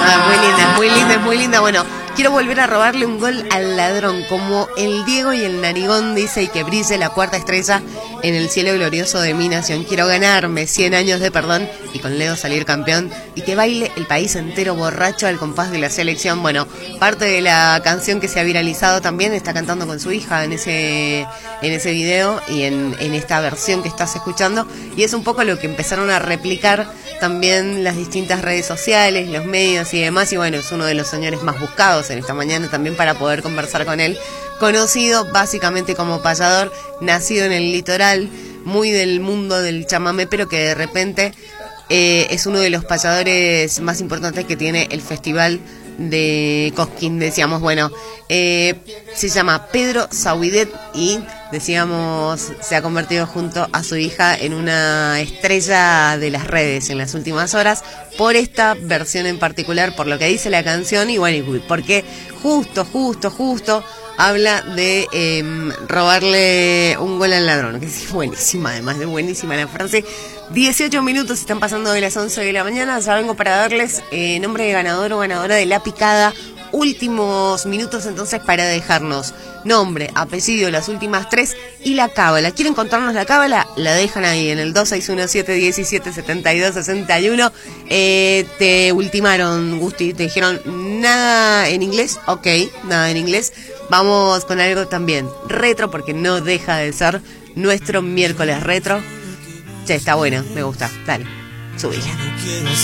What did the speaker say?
muy linda, es muy linda. Bueno, quiero volver a robarle un gol al ladrón, como el Diego y el Narigón dice, y que brille la cuarta estrella en el cielo glorioso de mi nación. Quiero ganarme 100 años de perdón y con Leo salir campeón y que baile el país entero borracho al compás de la selección. Bueno, parte de la canción que se ha viralizado también está cantando con su hija en ese video y en esta versión que estás escuchando, y es un poco lo que empezaron a replicar también las distintas redes sociales, los medios y demás, y bueno, es uno de los señores más buscados en esta mañana también para poder conversar con él. Conocido básicamente como payador, nacido en el litoral, muy del mundo del chamamé, pero que de repente es uno de los payadores más importantes que tiene el festival de Cosquín. Decíamos, bueno, se llama Pedro Sauidet y decíamos, se ha convertido junto a su hija en una estrella de las redes en las últimas horas por esta versión en particular, por lo que dice la canción, y bueno, porque justo habla de robarle un gol al ladrón, que es buenísima, además de buenísima la frase. 18 minutos están pasando de las 11 de la mañana, ya vengo para darles nombre de ganador o ganadora de La Picada. Últimos minutos entonces para dejarnos nombre, apellido, las últimas 3 y la cábala. ¿Quieren contarnos la cábala? La dejan ahí en el 2617177261. Te ultimaron, Gusti, te dijeron nada en inglés. Ok, nada en inglés. Vamos con algo también retro, porque no deja de ser nuestro miércoles retro. Che, está bueno, me gusta. Dale, subí.